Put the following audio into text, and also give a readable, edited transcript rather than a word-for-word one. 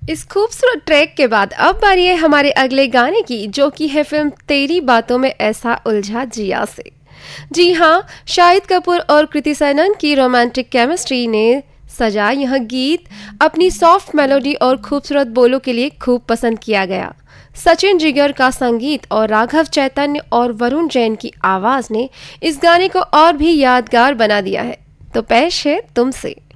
इस खूबसूरत ट्रैक के बाद अब बारी है हमारे अगले गाने की, जो कि है फिल्म तेरी बातों में ऐसा उलझा जिया से। जी हाँ, शाहिद कपूर और कृति सनन की रोमांटिक केमिस्ट्री ने सजा यह गीत अपनी सॉफ्ट मेलोडी और खूबसूरत बोलों के लिए खूब पसंद किया गया। सचिन जिगर का संगीत और राघव चैतन्य और वरुण जैन की आवाज ने इस गाने को और भी यादगार बना दिया है। तो पेश है तुमसे।